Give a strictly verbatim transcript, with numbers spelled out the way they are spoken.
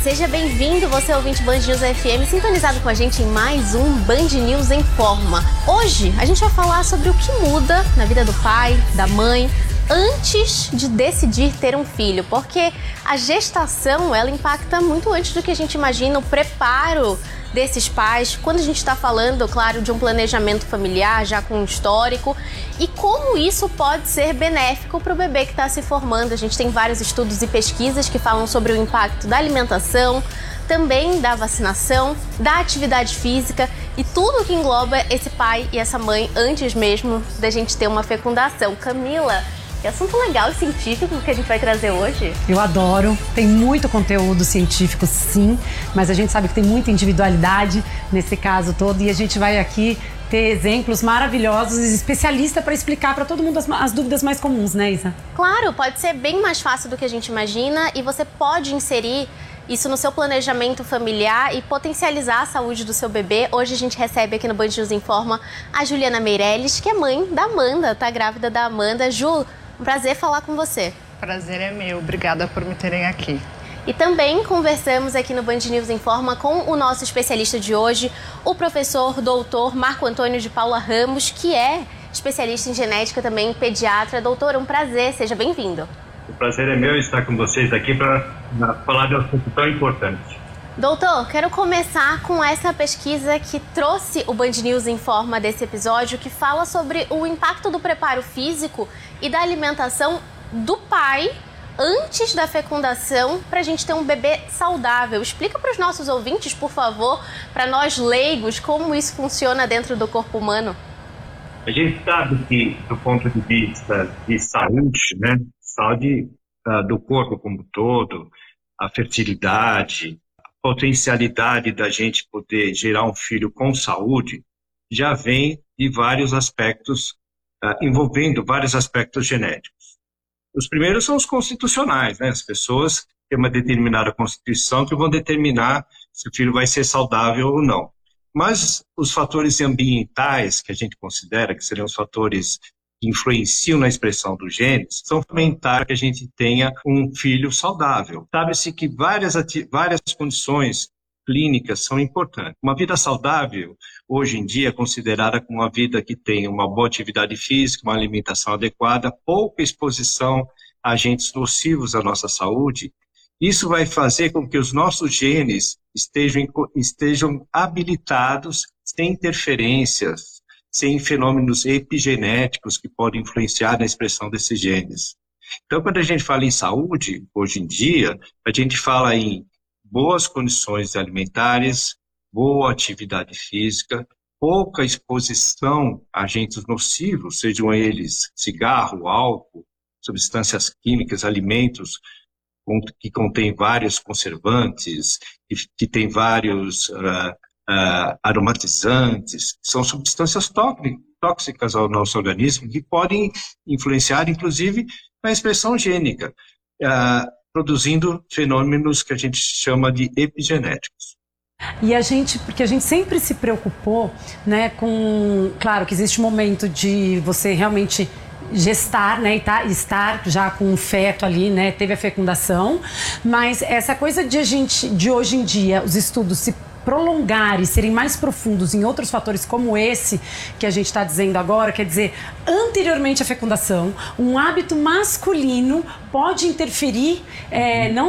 Seja bem-vindo, você ouvinte Band News F M, sintonizado com a gente em mais um Band News em Forma. Hoje a gente vai falar sobre o que muda na vida do pai, da mãe, antes de decidir ter um filho, porque a gestação, ela impacta muito antes do que a gente imagina, o preparo desses pais, quando a gente está falando, claro, de um planejamento familiar, já com um histórico, e como isso pode ser benéfico para o bebê que está se formando. A gente tem vários estudos e pesquisas que falam sobre o impacto da alimentação, também da vacinação, da atividade física e tudo que engloba esse pai e essa mãe antes mesmo da gente ter uma fecundação. Camila, que assunto legal e científico que a gente vai trazer hoje. Eu adoro, tem muito conteúdo científico sim, mas a gente sabe que tem muita individualidade nesse caso todo e a gente vai aqui ter exemplos maravilhosos e especialista para explicar para todo mundo as, as dúvidas mais comuns, né, Isa? Claro, pode ser bem mais fácil do que a gente imagina e você pode inserir isso no seu planejamento familiar e potencializar a saúde do seu bebê. Hoje a gente recebe aqui no Band News Informa a Juliana Meirelles, que é mãe da Amanda, tá grávida da Amanda. Ju, um prazer falar com você. Prazer é meu, obrigada por me terem aqui. E também conversamos aqui no Band News Informa com o nosso especialista de hoje, o professor doutor Marco Antônio de Paula Ramos, que é especialista em genética, também pediatra. Doutor, um prazer, seja bem-vindo. O prazer é meu estar com vocês aqui para falar de um assunto tão importante. Doutor, quero começar com essa pesquisa que trouxe o Band News Informa desse episódio, que fala sobre o impacto do preparo físico e da alimentação do pai antes da fecundação para a gente ter um bebê saudável. Explica para os nossos ouvintes, por favor, para nós leigos, como isso funciona dentro do corpo humano. A gente sabe que, do ponto de vista de saúde, né, saúde uh, do corpo como um todo, a fertilidade, potencialidade da gente poder gerar um filho com saúde já vem de vários aspectos, uh, envolvendo vários aspectos genéticos. Os primeiros são os constitucionais, né? As pessoas têm uma determinada constituição que vão determinar se o filho vai ser saudável ou não. Mas os fatores ambientais que a gente considera, que seriam os fatores que influenciam na expressão dos genes, são fundamentais para que a gente tenha um filho saudável. Sabe-se que várias, várias condições clínicas são importantes. Uma vida saudável, hoje em dia, é considerada como uma vida que tem uma boa atividade física, uma alimentação adequada, pouca exposição a agentes nocivos à nossa saúde. Isso vai fazer com que os nossos genes estejam, estejam habilitados, sem interferências, sem fenômenos epigenéticos que podem influenciar na expressão desses genes. Então, quando a gente fala em saúde, hoje em dia, a gente fala em boas condições alimentares, boa atividade física, pouca exposição a agentes nocivos, sejam eles cigarro, álcool, substâncias químicas, alimentos que contêm vários conservantes, que, que têm vários uh, uh, aromatizantes, são substâncias tóxicas ao nosso organismo que podem influenciar, inclusive, na expressão gênica, uh, produzindo fenômenos que a gente chama de epigenéticos. E a gente, porque a gente sempre se preocupou, né, com, claro que existe um momento de você realmente gestar, né, e tá, estar já com um feto ali, né, teve a fecundação, mas essa coisa de a gente, de hoje em dia, os estudos se prolongar e serem mais profundos em outros fatores como esse que a gente está dizendo agora, quer dizer, anteriormente à fecundação, um hábito masculino pode interferir, é, não